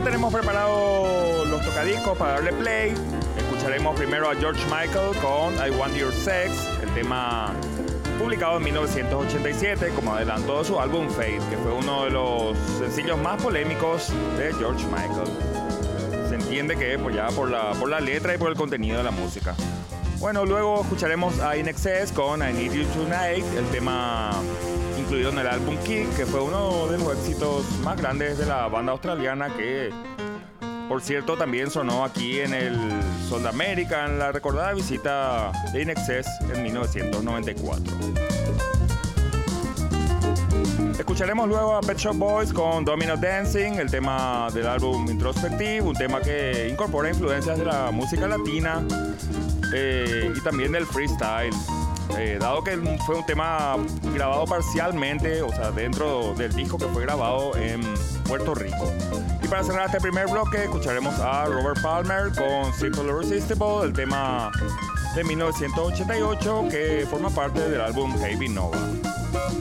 ya tenemos preparados los tocadiscos para darle play. Escucharemos primero a George Michael con I Want Your Sex, el tema publicado en 1987 como adelanto de su álbum Fade, que fue uno de los sencillos más polémicos de George Michael. Se entiende que pues ya por la letra y por el contenido de la música. Bueno, luego escucharemos a In Excess con I Need You Tonight, el tema incluido en el álbum Kick, que fue uno de los éxitos más grandes de la banda australiana, que por cierto también sonó aquí en el Soul America en la recordada visita de In Excess en 1994. Escucharemos luego a Pet Shop Boys con Domino Dancing, el tema del álbum Introspective, un tema que incorpora influencias de la música latina y también del freestyle. Dado que fue un tema grabado parcialmente, o sea, dentro del disco que fue grabado en Puerto Rico. Y para cerrar este primer bloque, escucharemos a Robert Palmer con Simple Irresistible, el tema de 1988 que forma parte del álbum Heavy Nova.